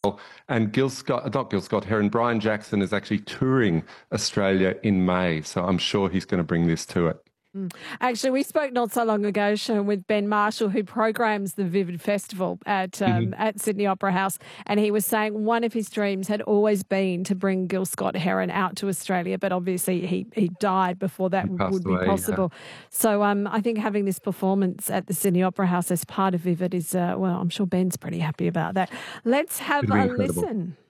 And not Gil Scott Heron, Brian Jackson is actually touring Australia in May. So I'm sure he's going to bring this to it. Actually, we spoke not so long ago, Sean, with Ben Marshall, who programs the Vivid Festival at Sydney Opera House, and he was saying one of his dreams had always been to bring Gil Scott Heron out to Australia, but obviously he died before that would be possible. Yeah. So I think having this performance at the Sydney Opera House as part of Vivid is, well, I'm sure Ben's pretty happy about that. Let's have a listen.